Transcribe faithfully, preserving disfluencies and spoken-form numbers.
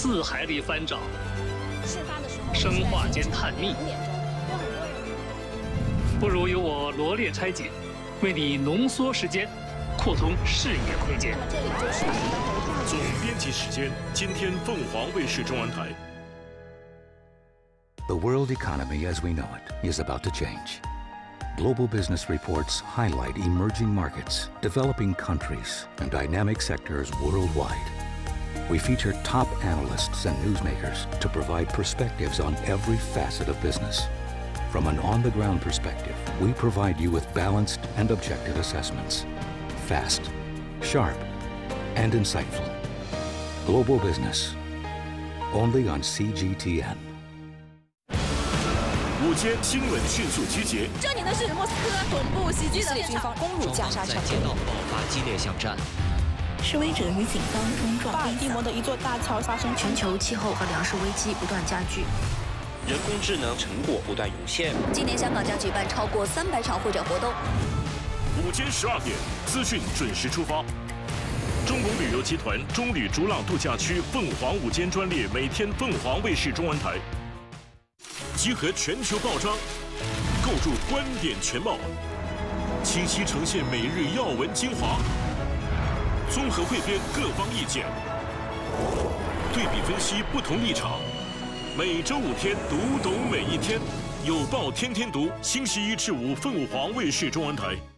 字海里翻找， 事发的时候， 生化间探秘， 两点钟，有很多人。 不如由我罗列拆解，为你浓缩时间，扩充视野空间。 那么这里就是总编辑时间，今天凤凰卫视中文台。 The world economy as we know it is about to change. Global business reports highlight emerging markets, developing countries, and dynamic sectors worldwide. We feature top analysts and newsmakers to provide perspectives on every facet of business. From an on-the-ground perspective, we provide you with balanced and objective assessments. Fast, sharp, and insightful. Global business. Only on C G T N. 午间新闻迅速集结。 这里呢是莫斯科总部袭击的军方攻入加沙城， 在街道爆发激烈巷战。 示威者与警方冲撞。 巴尔的摩的一座大桥发生全球气候和粮食危机不断加剧， 人工智能成果不断涌现。 今年香港将举办超过三百场会展活动。 午间十二点，资讯准时出发。中国旅游集团中旅逐浪度假区凤凰午间专列，每天凤凰卫视中文台。 集合全球报章，构筑观点全貌，清晰呈现每日要闻精华，综合汇编各方意见，对比分析不同立场。每周五天，读懂每一天，有报天天读，星期一至五凤凰卫视中文台。